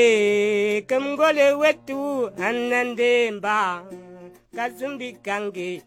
Kamgole wetu anandemba kazumbi kange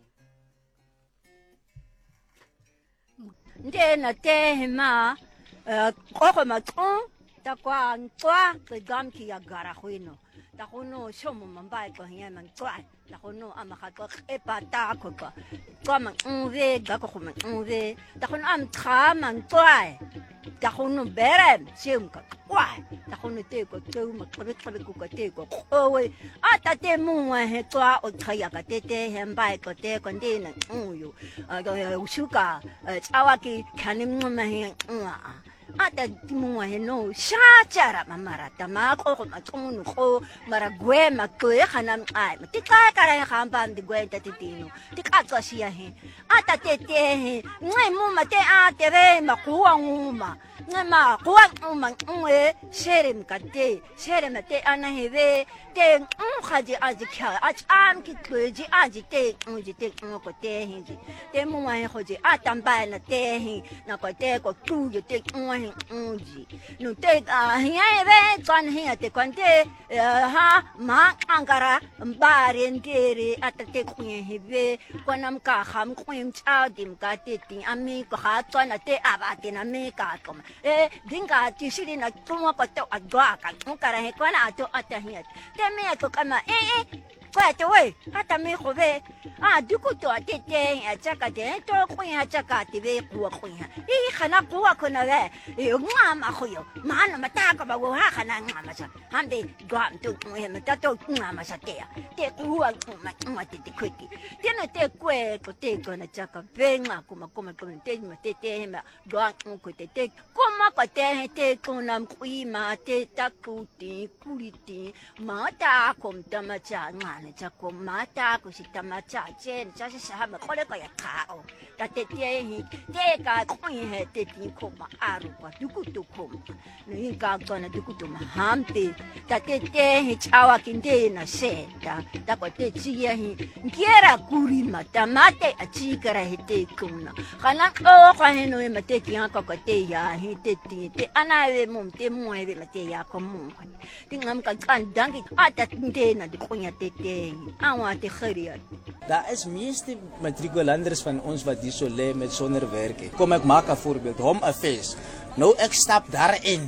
ndena tehma koko matun takwa ntwa gamki ya garahwino takuno shomo mambai ko hiya mantwa takuno amakatwa epata ko kama unve gako ko unve takuno am khama ntwa takuno berem simka wa takuno te ko tuma kabe ko te ko owe ata te muwa he twa o khaya ka te hembai ko te ko ndina uyu ushuka tsawaki kanim ngoma he ata muwa he no shachara mamara tamako ko matunu ko maragwe makwe khanam ai tika kara khamba ndi gwenta titino tika tsasiya he ata te he ngai muma te ate re makuwa nguma ngama kuwa nguma ngwe sherem kate sherem te anaheve te khaji aji kha am ki kweji aji te ko te hinji te muwa he khoji atamba na te hi na ko te ko tu te unji no te hiave tsan hi te kwante ha ma angara mbarendere atate kunye hive kwanam ka kham kwim cha dim ka te ti ami ko ha tsana te abate na me ka kom dinga ti shiri na tumo ko to agwa ka kara he kwana to atahi te me ko kama kwa te we ata me khove duku to atete achaka te to kunya achaka te ve kuwa kunya khana kuwa kona ve ngama khoyo mana mataka ba wa khana ngama sa hande gam to me ta to ngama sa te kuwa ma te kweki te no te kwe ko te kona chaka venga kuma te ma te ma gam ko te kuma ko te kona kuima te takuti kuliti mata kom tamacha ngana chako mata ko si tamacha chen cha sa ma kole ko ya kao ta te te ka ko he te ti ko ma aru pa duku ko ni ka kona duku to ma hampe ta te he chawa kinde na se ta ko te chi ya hi ngiera kuri mata mate a chi kara he te kuna kana ko ko he no ma te ki ko te ya hi te ana ve mum te mo ve ma te ya ko mum tingam ka kan dangi ata tinde na de ko nya te awa te khariat. Daar is meeste matrikulanders van ons wat hier so lê met sonder werk. Kom ek maak 'n voorbeeld, hom 'n fees. Nou ek stap daarin.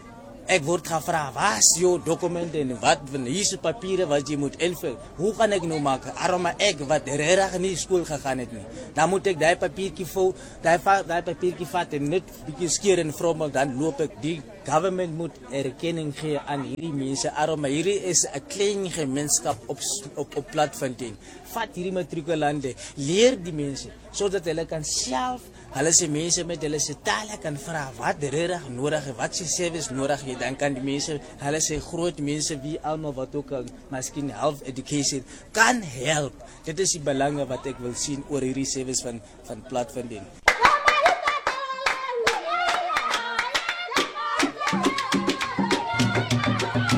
Ek word gevra, "Wat jou dokumente en wat van hierdie papiere wat jy moet invul? Hoe kan ek nou maak? Arme ek wat regtig nie skool gegaan het nie. Dan moet ek daai papiertjie vul, daai papiertjie vat en net bietjie skeer en vrommel, dan loop ek die government moet erkenning gee aan hierdie mense. Arme, hierdie is 'n klein gemeenskap op Platfontein. Vat hierdie matrikulante, leer die mense sodat hulle kan self hulle se mense met hulle se tale kan vra wat regtig nodig is, wat se service nodig is, dan kan die mense, hulle se groot mense wie almal wat ook al miskien health education kan help. Dit is die belange wat ek wil sien oor hierdie service van Platfontein.